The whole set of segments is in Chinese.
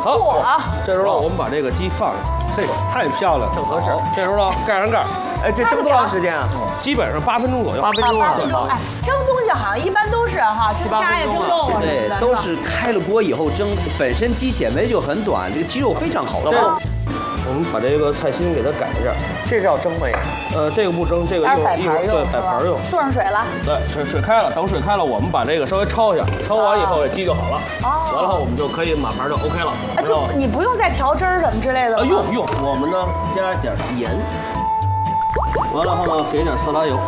好，这时候我们把这个鸡放下， 这个太漂亮， 正合适。这时候呢，盖上盖儿。 哎，这蒸多长时间啊？ 基本上8分钟左右。 8分钟啊！ 哎，蒸东西好像一般都是哈，吃虾呀、蒸肉啊对，都是开了锅以后蒸，本身鸡纤维就很短，这个鸡肉非常好吃。 我们把这个菜心给它改一下， 这是要蒸吗？ 这个不蒸，这个一会儿对摆盘用。 做上水了。 对，水开了，等水开了，我们把这个稍微焯一下，焯完以后这鸡就好了。哦。完了后我们就可以码盘就 OK 了。 就你不用再调汁儿什么之类的吗？ 用，我们呢加点盐，完了后呢给点色拉油。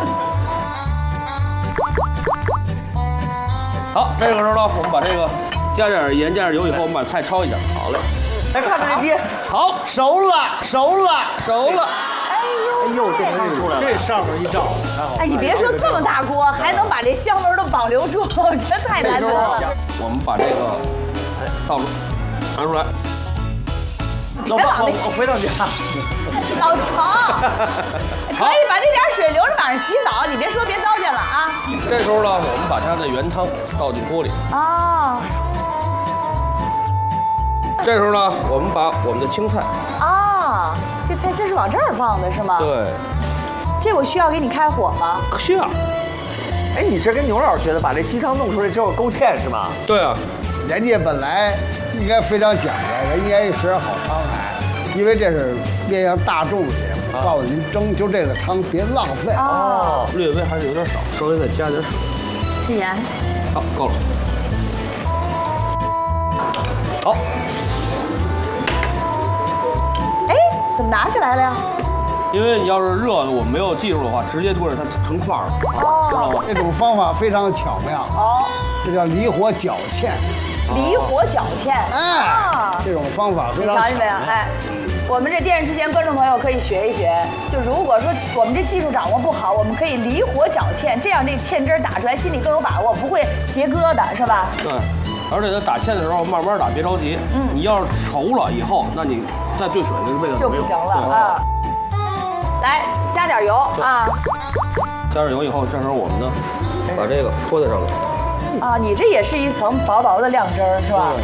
好，这个时候呢，我们把这个加点盐，加点油以后，我们把菜焯一下。好嘞。 来看看这鸡， 好， 熟了。 哎呦， 这看出来了， 这上面一照，太好。 哎，你别说这么大锅，还能把这香味都保留住，真太难得了。 我们把这个倒出，拿出来。 我回到家。 老程，可以把这点水留着晚上洗澡，你别说别糟践了啊。 这时候呢，我们把它的原汤倒进锅里。 啊。 这时候呢，我们把我们的青菜。 啊，这菜心是往这儿放的是吗？ 对。 这我需要给你开火吗？ 需要。 哎，你这跟牛老师学的，把这鸡汤弄出来之后勾芡是吗？ 对啊。 人家本来应该非常讲究，人应该是好汤来，因为这是面向大众去，告诉您蒸就这个汤别浪费。 哦， 略微还是有点少，稍微再加点水。 盐。 好，够了。好。 哎，怎么拿起来了呀？ 因为你要是热的，我没有技术的话，直接就是它成块了，知道吗？ 这种方法非常巧妙。哦，这叫离火绞芡。 离火绞芡。 哎，这种方法非常巧妙。 瞧见没有？哎，我们这电视机前观众朋友可以学一学。就如果说我们这技术掌握不好，我们可以离火绞芡，这样这芡汁打出来心里更有把握，不会结疙瘩，是吧？ 对。而且它打芡的时候慢慢打，别着急。你要是稠了以后，那你再兑水，那味道就不行了啊。来，加点油啊！ 加点油以后，这时候我们呢，把这个泼在上面。 啊，你这也是一层薄薄的酱汁儿是吧？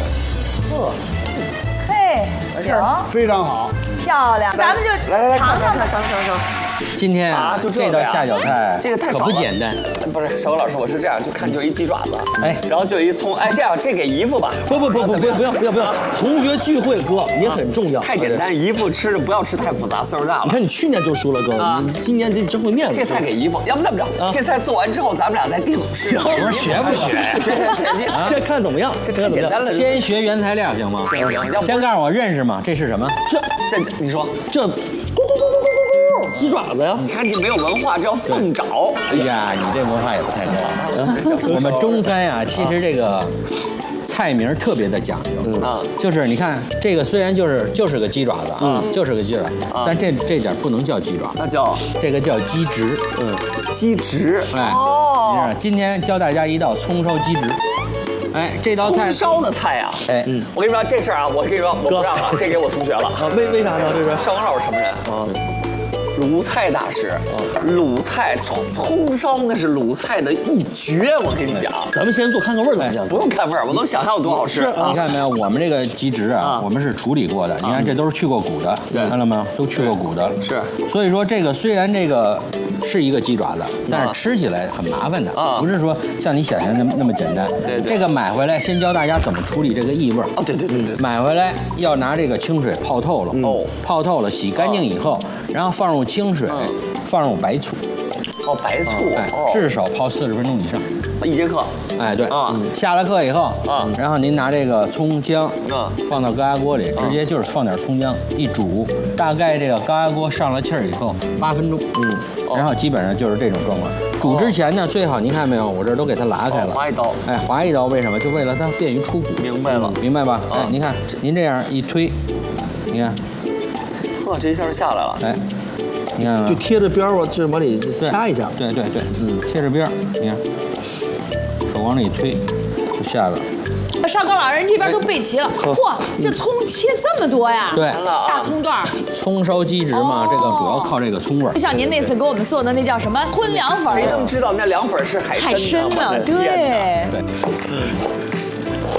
嘿，行， 非常好， 漂亮，咱们就来尝尝吧。 尝。 今天啊，就这道下脚菜， 这个太少了， 可不简单。 不是，少文老师，我是这样，就看就一鸡爪子，哎，然后就一葱，哎，这样这给姨父吧。 不要，同学聚会哥也很重要。 太简单，姨父吃不要吃太复杂，岁数大了。 你看你去年就说了哥，你今年这真会面子。 这菜给姨父，要不这么着，这菜做完之后咱们俩再定。 行，学不学？这看怎么样？ 这太简单了。 先学原材料行吗？ 行， 先告诉我认识吗？这是什么？ 这你说这。鸡爪子呀！ 你看你没有文化，这叫凤爪。 哎呀，你这文化也不太高。我们中餐呀，其实这个菜名特别的讲究啊，就是你看这个虽然就是个鸡爪子啊，就是个鸡爪，但这点不能叫鸡爪， 那叫这个叫鸡直。 鸡直。 哎，你看今天教大家一道葱烧鸡直。哎，这道菜葱烧的菜啊！哎，我跟你说这事儿啊，我跟你说我不让了，这给我同学了啊。 为啥呢？这是邵文老师什么人啊？鲁菜大师，鲁菜葱烧那是鲁菜的一绝，我跟你讲。 咱们先做看个味儿怎么样？ 不用看味儿，我都想象有多好吃。 你看没有？我们这个鸡直啊，我们是处理过的。你看这都是去过骨的，看到没有？都去过骨的。 是。 所以说这个虽然这个是一个鸡爪子，但是吃起来很麻烦的，不是说像你想象那么简单。 对。 这个买回来先教大家怎么处理这个异味。 哦，对。 买回来要拿这个清水泡透了，泡透了，洗干净以后，然后放入清水，放入白醋。 哦，白醋， 至少泡40分钟以上。 1节课。 哎，对啊，下了课以后然后您拿这个葱姜放到高压锅里，直接就是放点葱姜一煮，大概这个高压锅上了气儿以后8分钟，然后基本上就是这种状况。煮之前呢，最好您看没有，我这都给它拉开了， 划一刀， 哎，划一刀，为什么？就为了它便于出骨。 明白了， 明白吧？哎，您看您这样一推，你看， 呵，这一下就下来了， 哎。你看， 就贴着边儿，我这往里掐一下。 对，贴着边儿，你看，手往里一推，就下来了。 邵高老师这边都备齐了，嚯，这葱切这么多呀？ 对， 大葱段。 葱烧鸡直嘛，这个主要靠这个葱味儿。 就像您那次给我们做的那叫什么荤凉粉， 谁能知道那凉粉是海参呢？对。